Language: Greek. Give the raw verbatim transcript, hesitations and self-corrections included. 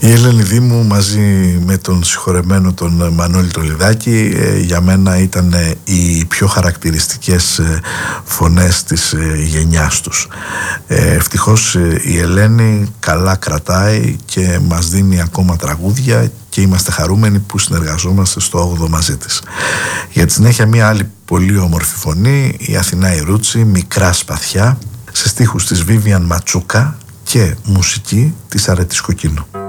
Η Ελένη Δήμου μαζί με τον συγχωρεμένο τον Μανώλη Τολιδάκη για μένα ήταν οι πιο χαρακτηριστικές φωνές της γενιάς τους. Ευτυχώς η Ελένη καλά κρατάει και μας δίνει ακόμα τραγούδια και είμαστε χαρούμενοι που συνεργαζόμαστε στο όγδοο μαζί της. Για τη συνέχεια μια άλλη πολύ όμορφη φωνή, η Αθηνά Ρούτσι, Μικρά Σπαθιά, σε στίχους της Βίβιαν Ματσούκα και μουσική της Αρέτης Κοκκίνου.